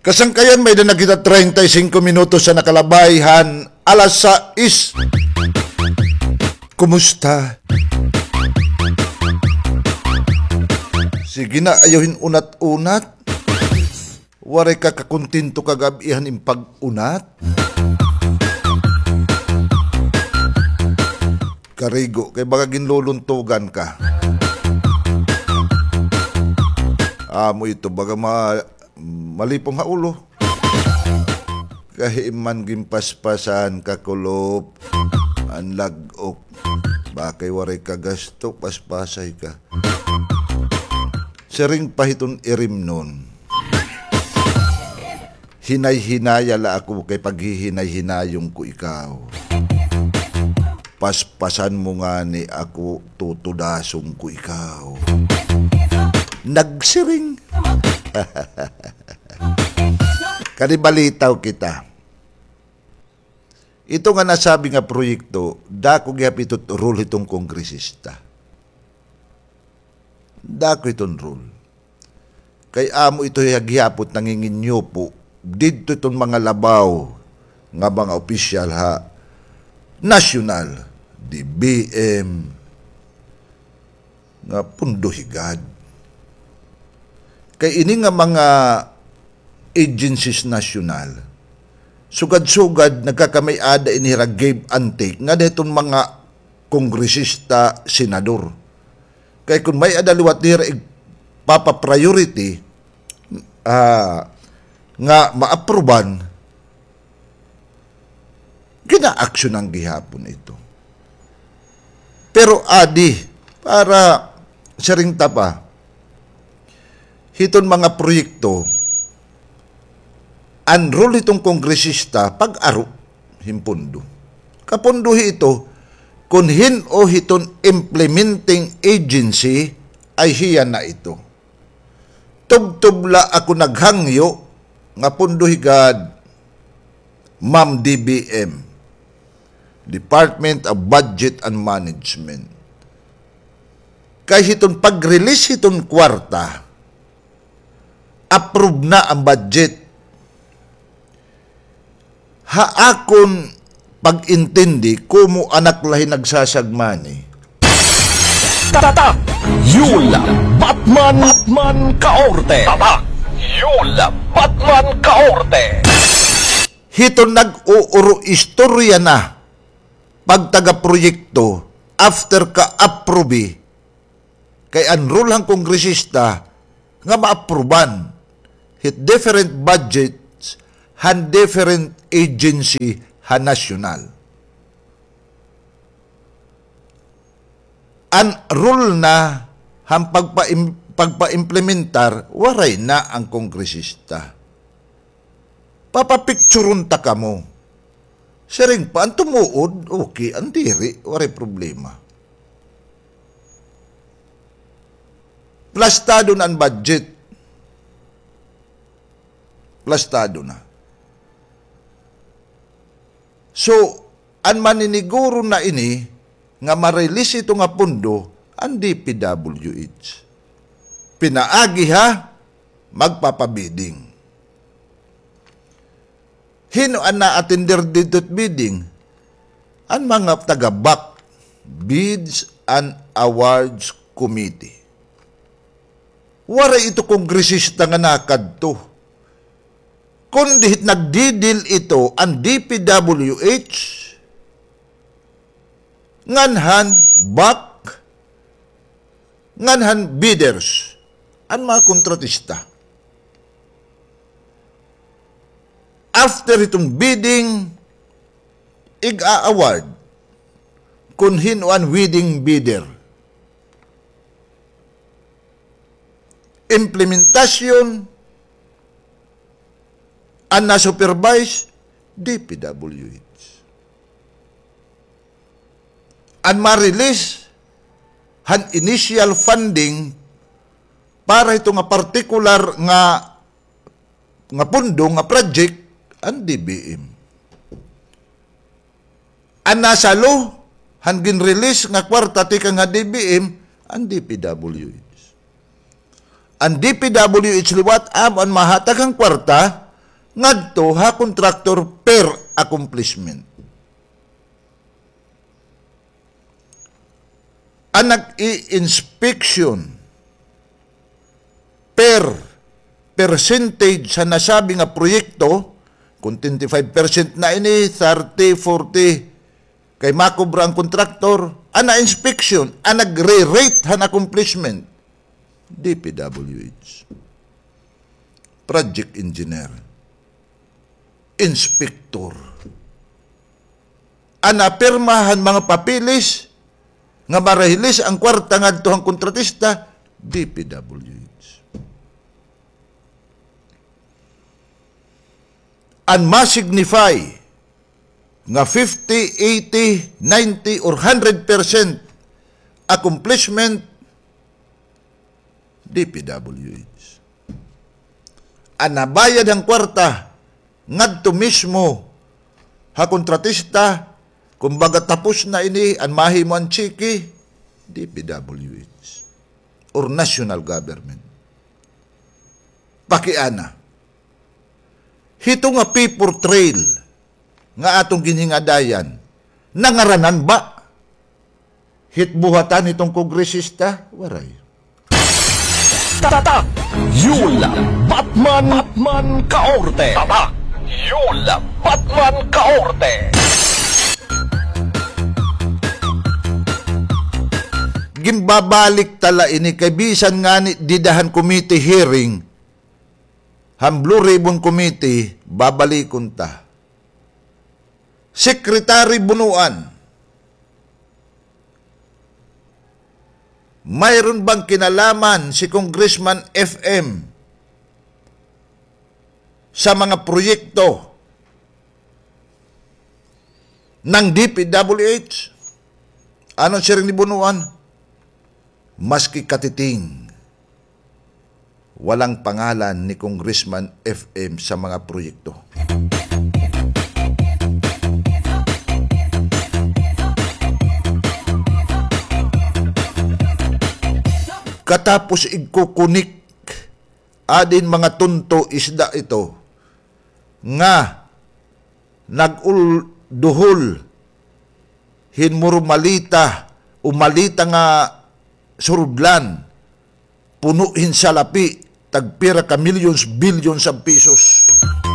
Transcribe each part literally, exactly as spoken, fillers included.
Kasangkayan may na kita thirty-five minutos sa nakalabayhan alas sais. Kumusta? Sige na, ayuhin unat-unat. Waray ka kakuntinto kagabihan im pag-unat. Karigo, kay baka ginluluntugan ka. Amo ito, baga ma, malipong haulo. Kahiman gimpaspasan kakulop, anlagok. Bakay waray ka gasto, paspasay ka. Sering pahiton irim nun. Hinay-hinaya la ako kay paghihinay-hinayong ko ikaw. Paspasan mo nga ni ako, tutudasong ko ikaw. Nagsiring. Kanibalitaw kita. Ito nga nasabi nga proyekto, dako gyapit rule itong kongresista. Dako itong rule. Kay amo ito hagyapot nanginginyo po, dito itong mga labaw nga mga opisyal ha, nasyonal, D B M, nga pundohigad. Kay ini nga mga agencies nasyonal, sugad-sugad nagkakamay-ada inira give and take nga detong mga kongresista, senador. Kay kung may adaliwat nira papa-priority uh, nga ma-aproban, gina-action ang gihapon ito. Pero adi, para sa ring tapa, hiton mga proyekto, unroll itong kongresista pag-aro, himpundo. Kapunduhi ito, kung hin o hiton implementing agency, ay hiya na ito. Tubtubla ako naghangyo, nga punduhigad, Ma'am D B M, Department of Budget and Management. Kay hiton pag-release hiton kwarta, approve na ang budget. Haakon pag-intindi kumo anak lahi nagsasagmani. Tatak! Yula! Batman! Batman Kaorte! Tatak! Yula! Batman Kaorte! Hito nag-uuro istorya na pagtaga-proyekto after ka-approve kay enroll ang kongresista nga ma-approban hit different budgets han different agency han nasyonal. Ang rule na han pagpa pagpa-implementar waray na ang kongresista. Papapicturun ta ka mo. Sering pa ang tumuod, okay, ang diri, waray problema. Plastado na ang budget. Plastado na. So, ang maniniguro na ini, nga ma-release ito nga pundo, ang D P W H. Pinaagi ha, magpapabiding. Hino ang na-attender dito at bidding? Ang mga taga-B A C, Bids and Awards Committee. Wala ito kongresista nga nakadto. Kundi nagdidil ito ang D P W H, nganhan B A C, nganhan bidders, ang mga kontratista. After itong bidding, ig-a-award kung hinuan bidding bidder. Implementasyon ang na-supervise D P W H. Ang ma-release han initial funding para ito nga particular nga nga pundo nga project ang D B M. Ang nasalo han gin-release nga kwarta tika nga D B M ang D P W H. Ang D P W H liwat am ang mahatag ang kwarta ngadto ha kontraktor per accomplishment. Ang nag-i-inspection per percentage sa nasabi nga proyekto, kung twenty-five percent na ini, thirty, forty, kay makobra ang kontraktor, ang na-inspection, ang nagre-rate han accomplishment, D P W H. Project engineer, inspector. Ang napirmahan mga papilis, nga marahilis ang kwarta ngadto ang kontratista, D P W H. Ang ma-signify nga fifty, eighty, ninety, or one hundred percent accomplishment, D P W H. Ang nabayad ang kwarta ngadto mismo ha kontratista, kumbaga tapos na ini, ang mahimo ang chiki, D P W H or national government. Pakiana. Hito nga paper trail nga atong ginhingadayan, nangaranan ba? Hitbuhatan itong kongresista? Waray. Tatak! Yula! Batman! Batman Kaorte! Tatak! Yula! Batman Kaorte! Gimbabalik tala ini kay bisan nga ni didahan committee hearing, ham Blue Ribbon Committee, babalikon ta. Secretary Bunuan, mayroon bang kinalaman si Congressman F M sa mga proyekto ng D P W H? Ano siya rin ni Bunuan? Maski katiting, walang pangalan ni Congressman F M sa mga proyekto. Katapos igkukunik adin mga tunto isda ito nga nagulduhol hinmurmalita umalita nga surudlan punuhin sa lapi tagpira ka millions billions ang pesos.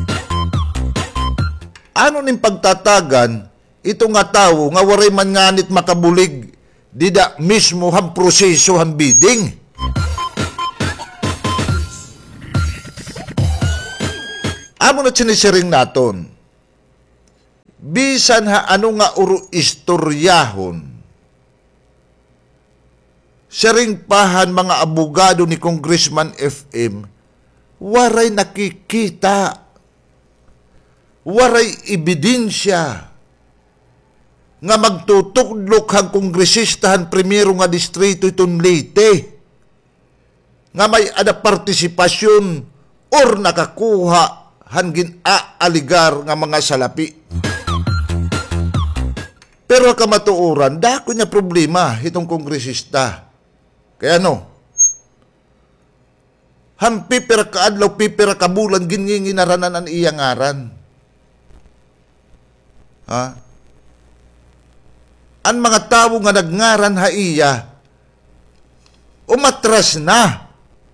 Ano ning pagtatagan ito nga tao nga waray man nganit makabulig dida mismo han proseso han bidding. Amo na sinisiring naton. Bisan ha ano nga uro istoryahon, siring pahan mga abogado ni Congressman F M, waray nakikita, waray ebidensya nga magtutuklok hang kongresistahan primero nga distrito itong Leyte nga may ada partisipasyon or nakakuha hangin aaligar nga mga salapi. Pero kamatuoran, dako niya problema itong kongresista. Kaya no, ham pipira kaadlaw, pipira kabulan, ginginginaranan ang iyang aran. Ha? Ang mga tao nga nagngaran ha iya, umatras na.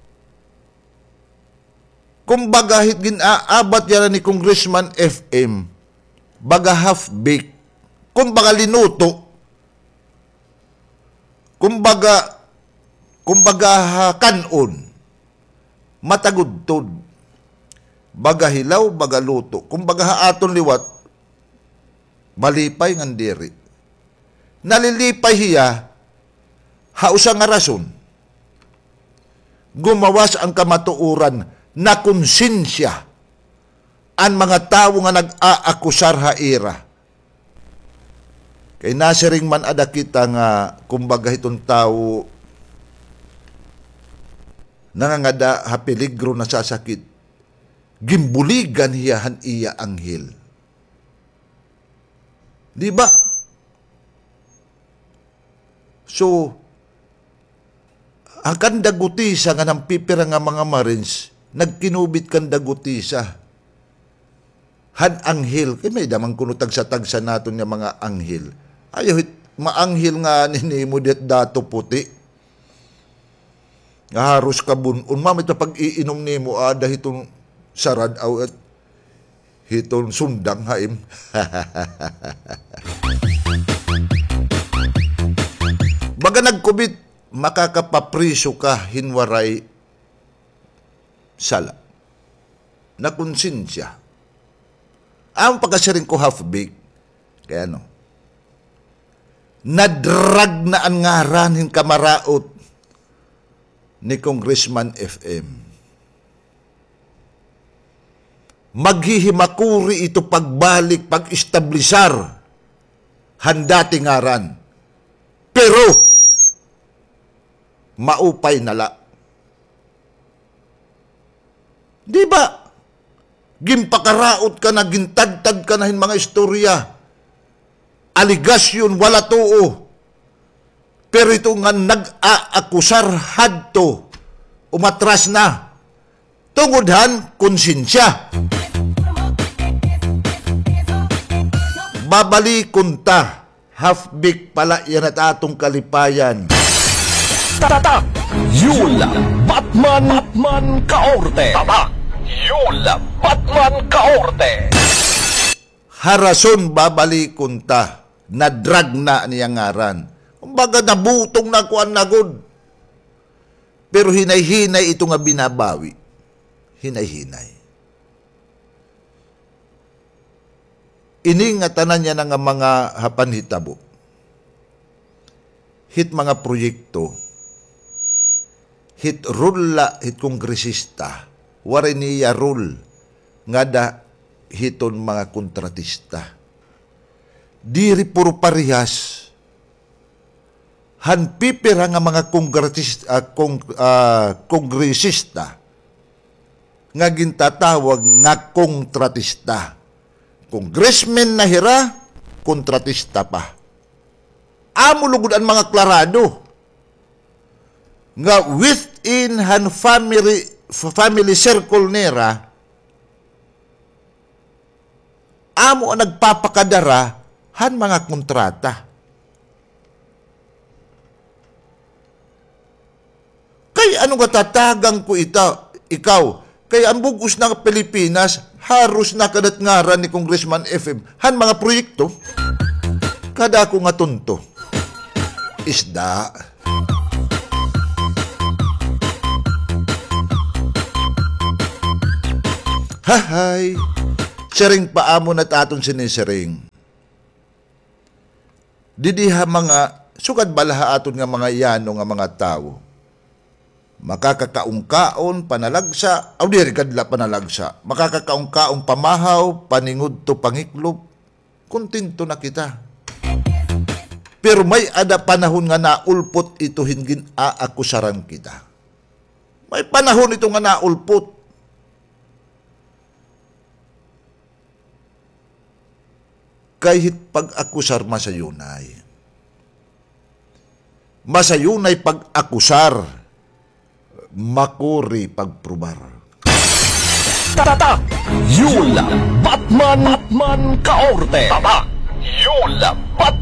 Kung bagahit ginaabat yan ni Congressman F M, baga half-baked, kung baga linuto, kung baga, kung baga kanon, matagudtod, baga hilaw, baga luto, kung baga aton liwat, malipay ng diri. Nalilipay hiya, hausa nga rason, gumawas ang kamatuuran na konsensya ang mga tao nga nag-aakusar ha ira. Kay nasiring man ada kita nga kumbaga itong tao nangangada ha peligro na sasakit, gimbuligan hiyahan iya anghel. Di ba? So, ang kandagutisa nga ng pipira nga mga Marines, nagkinubit kandagutisa. Han anghel, kay may damang kunutag sa tagsa naton nga mga anghel. Ayaw, hit, maanghel nga ninimo dit dato puti. Nga haros ka bunon, mamit na pag-iinom nimo, ada hitong sarad aw at hitong sundang haim. Baga nagkubit, makakapapriso ka hinwaray sala. Na konsensya. Ang pagkasiring ko half-baked, kaya ano, nadrag na ang ngaran hin kamaraot ni Congressman F M. Maghihimakuri ito pagbalik, pag-establisar, handa tingaran. Pero, maupay nala. Di ba? Gimpakaraot ka na, gintagtag ka na hin mga istorya. Aligasyon, wala tuo. Pero ito nga nag-aakusar hadto, umatras na. Tungodhan, konsensya. Babalikon ta, half-baked pala yan at atong kalipayan. Tatak! Yula! Batman! Batman Kaorte! Tatak! Yula! Batman Kaorte! Harason babalikon ta, nadrag na niyang ngaran. Kumbaga nabutong na kuan nagod. Pero hinay-hinay ito nga binabawi. Hinay-hinay. Ini nga tanan niya nga mga hapanhitabo. Hit mga proyekto. Hit rula, hit kongresista. Wari niya rule. Nga da hiton mga kontratista. Diri puro parihas. Hanpipira nga mga kongresista, uh, kong, uh, kongresista nga gintatawag nga kontratista. Congressman na hira, kontratista pa. Amo lugod ang mga klarado nga within han family family circle nera amo ang nagpapakadara han mga kontrata. Kay ano nga tatagang ko ita, ikaw, kay ang bugos ng Pilipinas, haros na kadat ngaran ni Congressman F M, han mga proyekto, kada ko nga tunto. Isda. Hahay, siring paamo na taton sinisiring. Didiha mga, sugad balaha aton nga mga yano nga mga tao. Makakakaungkaon, panalagsa, aw diri kadla panalagsa. Makakakaungkaon pamahaw, paningud to pangiklob. Kontento na kita. Pero may ada panahon nga naulpot ito hingin aakusaran kita. May panahon ito nga naulpot. Kahit pag-akusar masayunay. Masayunay pag-akusar. Makuri pagprobar. Tatak! Yula! Batman! Batman Kaorte! Tatak! Yula! Batman!